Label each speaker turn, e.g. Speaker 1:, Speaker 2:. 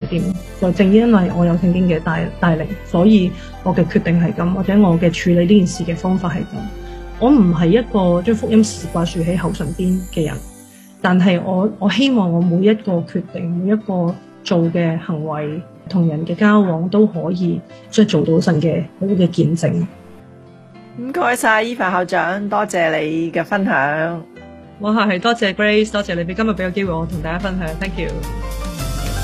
Speaker 1: 掂。就正因為我有聖經嘅帶領，所以我嘅決定係咁，或者我嘅處理呢件事嘅方法係咁。我唔係一個將福音事掛住喺口唇邊嘅人，但係我希望我每一個決定，每一個做嘅行為，同人嘅交往都可以即係做到神嘅好嘅見證。
Speaker 2: 唔該晒伊凡校長，多謝你嘅分享。
Speaker 1: 哇，係多謝 Grace， 多謝你今日俾個機會我同大家分享，Thank you。